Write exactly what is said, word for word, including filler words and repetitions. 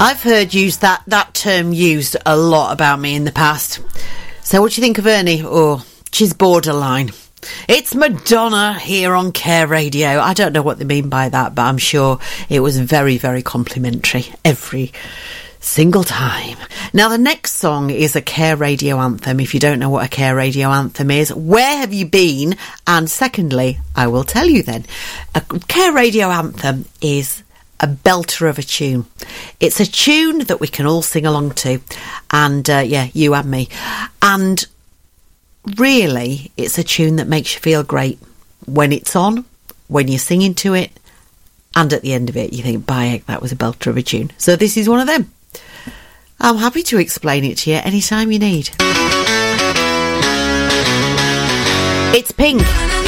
I've heard use that, that term used a lot about me in the past. So what do you think of Ernie? Oh, she's borderline. It's Madonna here on Care Radio. I don't know what they mean by that, but I'm sure it was very, very complimentary every single time. Now, the next song is a Care Radio anthem. If you don't know what a Care Radio anthem is, where have you been? And secondly, I will tell you then. A Care Radio anthem is a belter of a tune. It's a tune that we can all sing along to. And, uh, yeah, you and me. And really, it's a tune that makes you feel great when it's on, when you're singing to it, and at the end of it, you think, by heck, that was a belter of a tune. So this is one of them. I'm happy to explain it to you anytime you need. It's Pink.